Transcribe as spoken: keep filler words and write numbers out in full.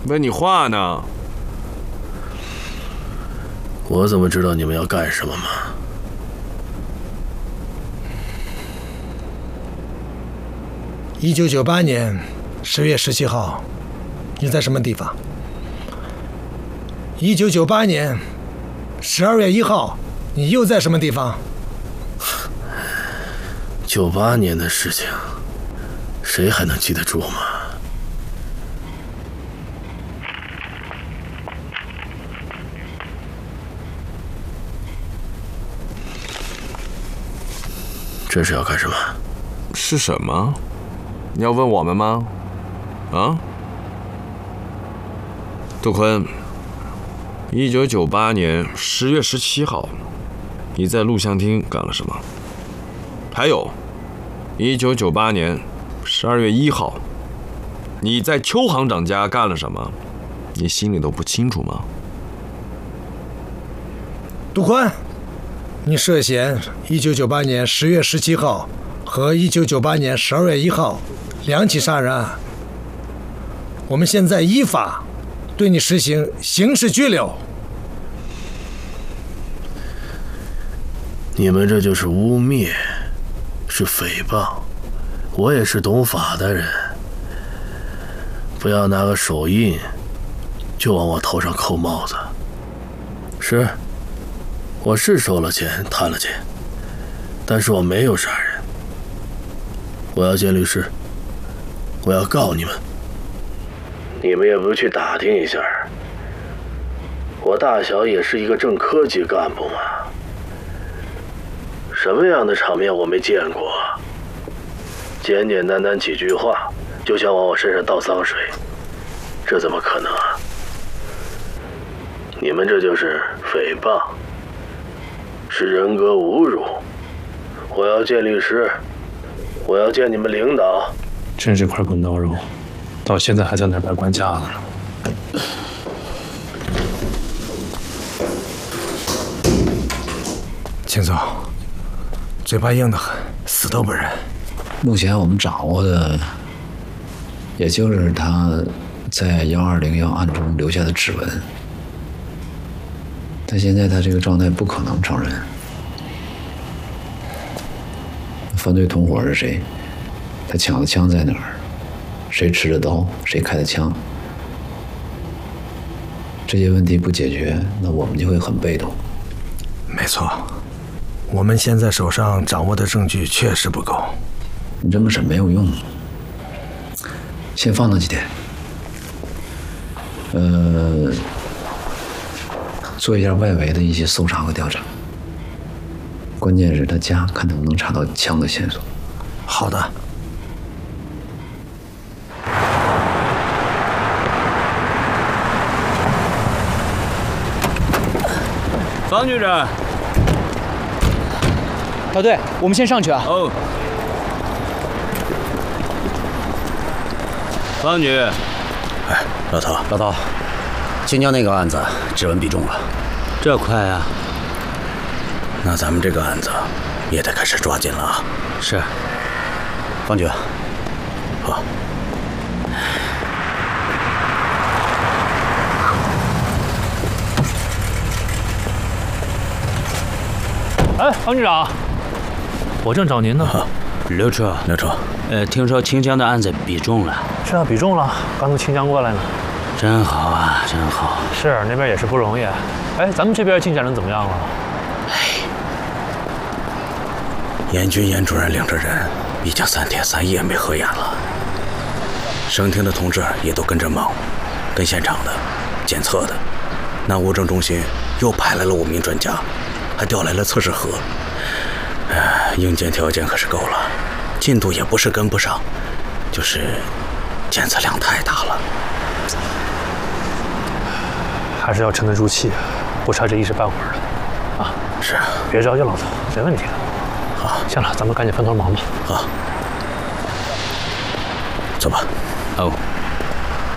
问你话呢。 我怎么知道你们要干什么嘛？ 一九九八年十月十七号，你在什么地方？一九九八年十二月一号，你又在什么地方？ 九八年的事情，谁还能记得住吗？这是要干什么？ 是什么？你要问我们吗？啊？杜坤，一九九八年十月十七号，你在录像厅干了什么？还有，一九九八年十二月一号，你在邱行长家干了什么？你心里都不清楚吗？ 杜宽，你涉嫌一九九八年十月十七号和一九九八年十二月一号两起杀人案。我们现在依法对你实行刑事拘留。 你们这就是污蔑，是诽谤。我也是懂法的人，不要拿个手印就往我头上扣帽子。是，我是收了钱，贪了钱，但是我没有杀人。我要见律师，我要告你们。你们也不去打听一下，我大小也是一个正科级干部嘛，什么样的场面我没见过？简简单单几句话就想往我身上倒脏水，这怎么可能啊？你们这就是诽谤，是人格侮辱。我要见律师，我要见你们领导。 真是块滚刀肉，到现在还在那儿摆官架子呢。 秦总，嘴巴硬得很，死都不认。 目前我们掌握的，也就是他在幺二零幺案中留下的指纹。但现在他这个状态不可能承认。犯罪同伙是谁？他抢的枪在哪儿？谁持的刀？谁开的枪？这些问题不解决，那我们就会很被动。 没错，我们现在手上掌握的证据确实不够。 你这么审没有用，先放他几天。呃，做一下外围的一些搜查和调查。关键是他家，看能不能查到枪的线索。 好的。 方局长。 老队，我们先上去啊。 哦。方局。 哎，老头，老头，青椒那个案子指纹比中了， 这快啊！ 那咱们这个案子也得开始抓紧了啊！ 是， 方局，好。 哎，方局长，我正找您呢。 啊、 刘处， 刘处， 呃，听说清江的案子比中了。 是啊，比中了，刚从清江过来呢。 真好啊，真好。 是，那边也是不容易。哎，咱们这边进展的怎么样了？ 哎，严军严主任领着人，已经三天三夜没合眼了。省厅的同志也都跟着忙，跟现场的、检测的，那物证中心又派来了五名专家，还调来了测试盒。哎，硬件条件可是够了，进度也不是跟不上，就是检测量太大了。 还是要沉得住气，不差这一时半会儿的。啊， 是， 别着急，老头，没问题的。 好， 行了，咱们赶紧分头忙吧。 好，走吧。 哦。